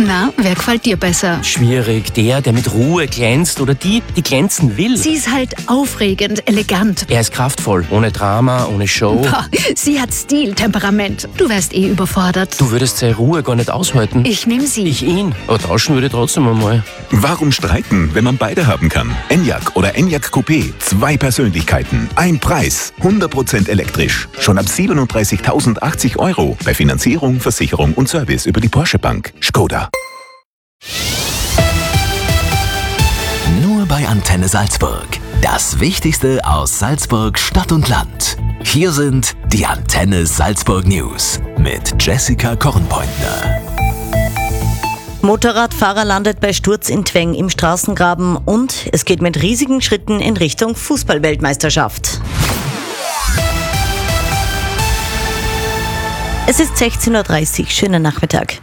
Na, wer gefällt dir besser? Schwierig, der mit Ruhe glänzt oder die glänzen will. Sie ist halt aufregend, elegant. Er ist kraftvoll, ohne Drama, ohne Show. Boah, sie hat Stil, Temperament. Du wärst eh überfordert. Du würdest seine Ruhe gar nicht aushalten. Ich nehme sie. Ich ihn. Aber tauschen würde ich trotzdem einmal. Warum streiten, wenn man beide haben kann? Enyaq oder Enyaq Coupé. 2 Persönlichkeiten, ein Preis. 100% elektrisch. Schon ab 37.080 € bei Finanzierung, Versicherung und Service über die Porsche Bank. Skoda. Nur bei Antenne Salzburg. Das Wichtigste aus Salzburg Stadt und Land. Hier sind die Antenne Salzburg News mit Jessica Kornpointner. Motorradfahrer landet bei Sturz in Tweng im Straßengraben und es geht mit riesigen Schritten in Richtung Fußball-Weltmeisterschaft. Es ist 16:30 Uhr, schönen Nachmittag.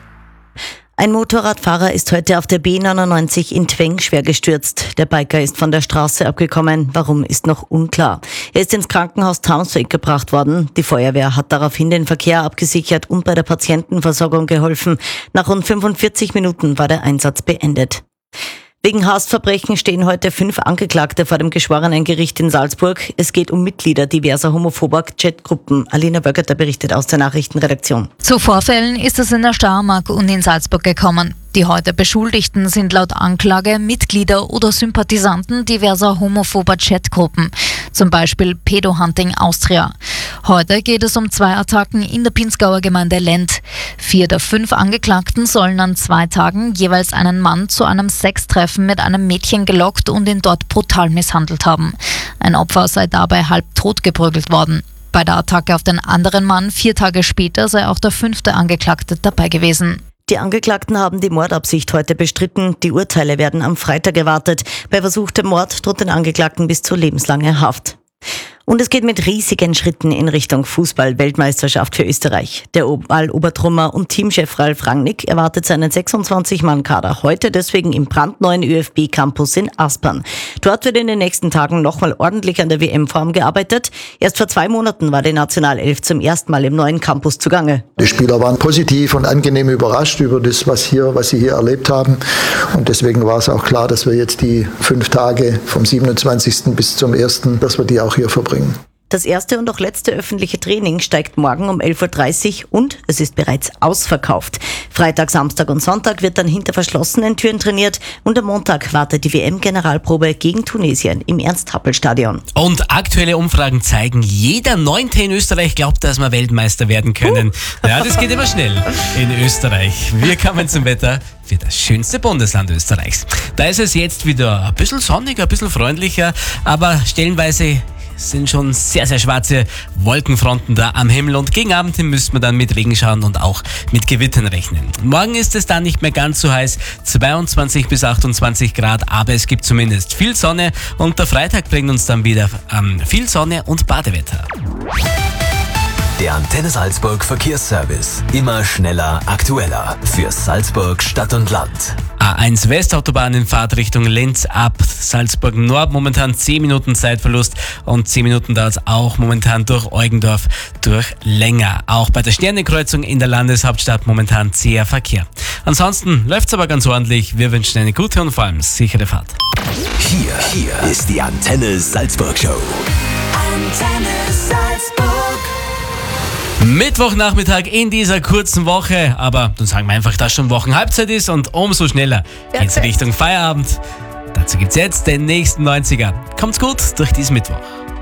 Ein Motorradfahrer ist heute auf der B99 in Tweng schwer gestürzt. Der Biker ist von der Straße abgekommen. Warum, ist noch unklar. Er ist ins Krankenhaus Townsville gebracht worden. Die Feuerwehr hat daraufhin den Verkehr abgesichert und bei der Patientenversorgung geholfen. Nach rund 45 Minuten war der Einsatz beendet. Wegen Hassverbrechen stehen heute 5 Angeklagte vor dem Geschworenengericht in Salzburg. Es geht um Mitglieder diverser homophober Chatgruppen. Alina Böckerter berichtet aus der Nachrichtenredaktion. Zu Vorfällen ist es in der Steiermark und in Salzburg gekommen. Die heute Beschuldigten sind laut Anklage Mitglieder oder Sympathisanten diverser homophober Chatgruppen, zum Beispiel Pedo-Hunting Austria. Heute geht es um 2 Attacken in der Pinzgauer Gemeinde Lent. 4 der 5 Angeklagten sollen an 2 Tagen jeweils einen Mann zu einem Sextreffen mit einem Mädchen gelockt und ihn dort brutal misshandelt haben. Ein Opfer sei dabei halb tot geprügelt worden. Bei der Attacke auf den anderen Mann 4 Tage später sei auch der 5. Angeklagte dabei gewesen. Die Angeklagten haben die Mordabsicht heute bestritten. Die Urteile werden am Freitag erwartet. Bei versuchtem Mord droht den Angeklagten bis zu lebenslanger Haft. Und es geht mit riesigen Schritten in Richtung Fußball-Weltmeisterschaft für Österreich. Der Obertrummer und Teamchef Ralf Rangnick erwartet seinen 26-Mann-Kader heute deswegen im brandneuen ÖFB-Campus in Aspern. Dort wird in den nächsten Tagen nochmal ordentlich an der WM-Form gearbeitet. Erst vor 2 Monaten war die Nationalelf zum ersten Mal im neuen Campus zugange. Die Spieler waren positiv und angenehm überrascht über das, was sie hier erlebt haben. Und deswegen war es auch klar, dass wir jetzt die 5 Tage vom 27. bis zum 1., dass wir die auch hier verbringen. Das erste und auch letzte öffentliche Training steigt morgen um 11:30 Uhr und es ist bereits ausverkauft. Freitag, Samstag und Sonntag wird dann hinter verschlossenen Türen trainiert und am Montag wartet die WM-Generalprobe gegen Tunesien im Ernst-Happel-Stadion. Und aktuelle Umfragen zeigen, jeder 9. in Österreich glaubt, dass wir Weltmeister werden können. Ja, das geht immer schnell in Österreich. Wir kommen zum Wetter für das schönste Bundesland Österreichs. Da ist es jetzt wieder ein bisschen sonniger, ein bisschen freundlicher, aber stellenweise sind schon sehr, sehr schwarze Wolkenfronten da am Himmel und gegen Abend hin müssen wir dann mit Regen schauen und auch mit Gewittern rechnen. Morgen ist es dann nicht mehr ganz so heiß, 22 bis 28 Grad, aber es gibt zumindest viel Sonne und der Freitag bringt uns dann wieder viel Sonne und Badewetter. Der Antenne Salzburg Verkehrsservice. Immer schneller, aktueller. Für Salzburg Stadt und Land. A1 Westautobahn in Fahrtrichtung Linz ab Salzburg Nord. Momentan 10 Minuten Zeitverlust und 10 Minuten dauert es auch momentan durch Eugendorf durch länger. Auch bei der Sternekreuzung in der Landeshauptstadt momentan zäher Verkehr. Ansonsten läuft es aber ganz ordentlich. Wir wünschen eine gute und vor allem sichere Fahrt. Hier ist die Antenne Salzburg Show. Antenne Salzburg. Mittwochnachmittag in dieser kurzen Woche, aber dann sagen wir einfach, dass schon Wochenhalbzeit ist und umso schneller geht's Richtung Feierabend. Dazu gibt's jetzt den nächsten 90er. Kommt's gut durch diesen Mittwoch.